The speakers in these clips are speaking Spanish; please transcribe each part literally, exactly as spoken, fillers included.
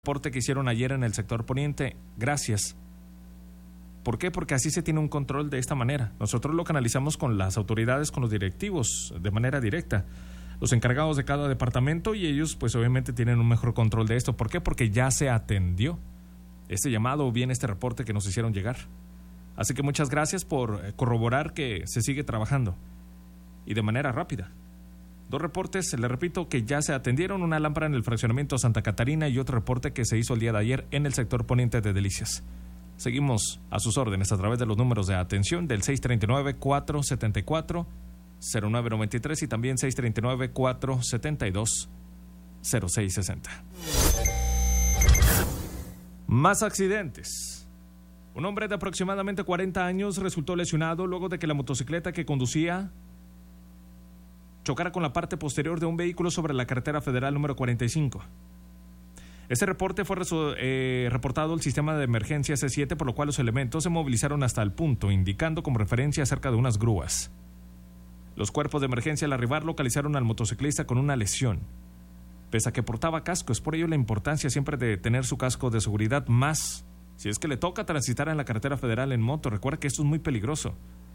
reporte que hicieron ayer en el sector poniente. Gracias. ¿Por qué? Porque así se tiene un control de esta manera. Nosotros lo canalizamos con las autoridades, con los directivos, de manera directa. Los encargados de cada departamento y ellos pues obviamente tienen un mejor control de esto. ¿Por qué? Porque ya se atendió este llamado o bien este reporte que nos hicieron llegar. Así que muchas gracias por corroborar que se sigue trabajando y de manera rápida. Dos reportes, le repito, que ya se atendieron, una lámpara en el fraccionamiento Santa Catarina y otro reporte que se hizo el día de ayer en el sector poniente de Delicias. Seguimos a sus órdenes a través de los números de atención del seis tres nueve, cuatro siete cuatro, cero nueve nueve tres y también seis tres nueve, cuatro siete dos, cero seis seis cero. Más accidentes. Un hombre de aproximadamente cuarenta años resultó lesionado luego de que la motocicleta que conducía chocara con la parte posterior de un vehículo sobre la carretera federal número cuarenta y cinco. Este reporte fue eh, reportado al sistema de emergencia C siete, por lo cual los elementos se movilizaron hasta el punto, indicando como referencia acerca de unas grúas. Los cuerpos de emergencia al arribar localizaron al motociclista con una lesión, pese a que portaba casco. Es por ello la importancia siempre de tener su casco de seguridad, más si es que le toca transitar en la carretera federal en moto. Recuerda que esto es muy peligroso.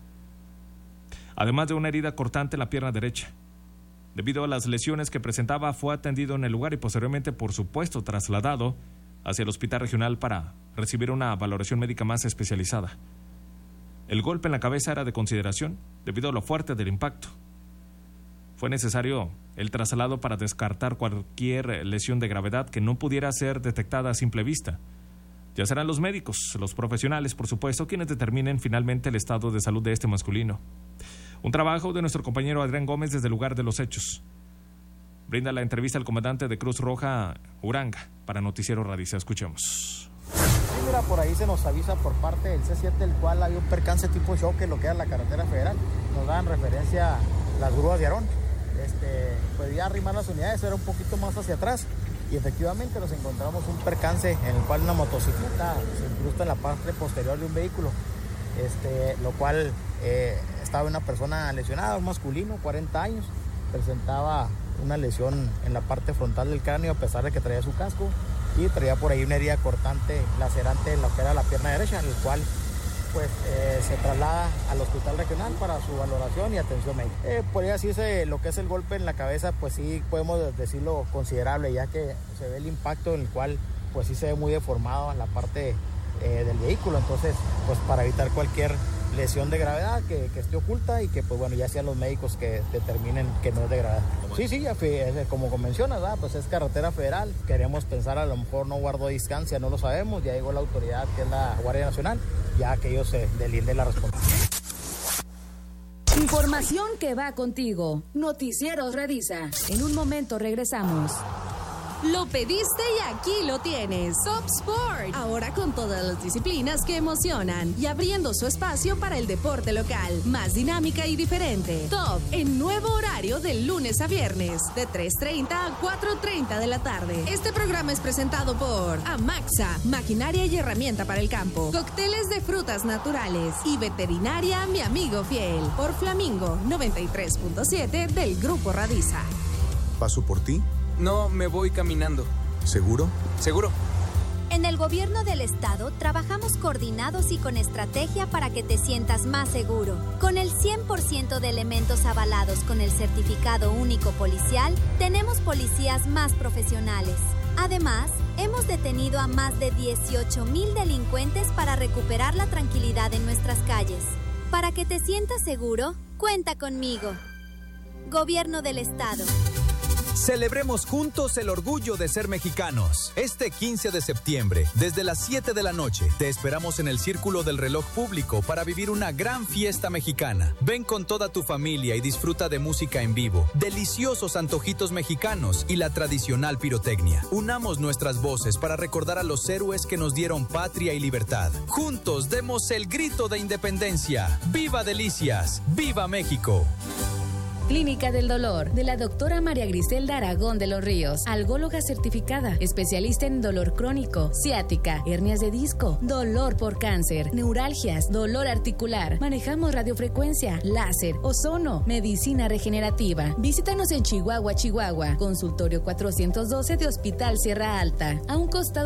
Además de una herida cortante en la pierna derecha. Debido a las lesiones que presentaba, fue atendido en el lugar y posteriormente, por supuesto, trasladado hacia el hospital regional para recibir una valoración médica más especializada. El golpe en la cabeza era de consideración debido a lo fuerte del impacto. Fue necesario el traslado para descartar cualquier lesión de gravedad que no pudiera ser detectada a simple vista. Ya serán los médicos, los profesionales, por supuesto, quienes determinen finalmente el estado de salud de este masculino. Un trabajo de nuestro compañero Adrián Gómez desde el lugar de los hechos. Brinda la entrevista al comandante de Cruz Roja Uranga para Noticiero Radiza. Escuchemos. Sí, mira, por ahí se nos avisa por parte del C siete, el cual había un percance tipo choque, lo que era la carretera federal. Nos dan referencia las grúas de Aarón. Este, pues ya arrimar las unidades, era un poquito más hacia atrás. Y efectivamente nos encontramos un percance en el cual una motocicleta se incrusta en la parte posterior de un vehículo. Este, lo cual eh, estaba una persona lesionada, un masculino, cuarenta años, presentaba una lesión en la parte frontal del cráneo a pesar de que traía su casco y traía por ahí una herida cortante, lacerante en lo que era la pierna derecha, el cual pues eh, se traslada al hospital regional para su valoración y atención médica. Eh, podría decirse lo que es el golpe en la cabeza, pues sí podemos decirlo considerable, ya que se ve el impacto en el cual pues sí se ve muy deformado en la parte Eh, del vehículo. Entonces pues para evitar cualquier lesión de gravedad que, que esté oculta y que pues bueno ya sean los médicos que determinen que no es de gravedad. Sí, sí, ya fue, como mencionas, ¿verdad? Pues es carretera federal, queremos pensar a lo mejor no guardó distancia, no lo sabemos, ya llegó la autoridad que es la Guardia Nacional, ya que ellos se delinden la responsabilidad. Información que va contigo. Noticieros Radiza. En un momento regresamos. Lo pediste y aquí lo tienes. Top Sport. Ahora con todas las disciplinas que emocionan y abriendo su espacio para el deporte local. Más dinámica y diferente. Top en nuevo horario de lunes a viernes de tres treinta a cuatro treinta de la tarde. Este programa es presentado por Amaxa, maquinaria y herramienta para el campo. Cócteles de frutas naturales y veterinaria Mi Amigo Fiel. Por Flamingo noventa y tres punto siete del Grupo Radiza. ¿Paso por ti? No, me voy caminando. ¿Seguro? Seguro. En el gobierno del estado trabajamos coordinados y con estrategia para que te sientas más seguro. Con el cien por ciento de elementos avalados con el certificado único policial, tenemos policías más profesionales. Además, hemos detenido a más de dieciocho mil delincuentes para recuperar la tranquilidad en nuestras calles. Para que te sientas seguro, cuenta conmigo. Gobierno del estado. Celebremos juntos el orgullo de ser mexicanos. Este quince de septiembre, desde las siete de la noche, te esperamos en el Círculo del Reloj Público para vivir una gran fiesta mexicana. Ven con toda tu familia y disfruta de música en vivo, deliciosos antojitos mexicanos y la tradicional pirotecnia. Unamos nuestras voces para recordar a los héroes que nos dieron patria y libertad. Juntos demos el grito de independencia. ¡Viva Delicias! ¡Viva México! Clínica del Dolor, de la doctora María Griselda Aragón de los Ríos, algóloga certificada, especialista en dolor crónico, ciática, hernias de disco, dolor por cáncer, neuralgias, dolor articular. Manejamos radiofrecuencia, láser, ozono, medicina regenerativa. Visítanos en Chihuahua, Chihuahua, consultorio cuatrocientos doce de Hospital Sierra Alta, a un costado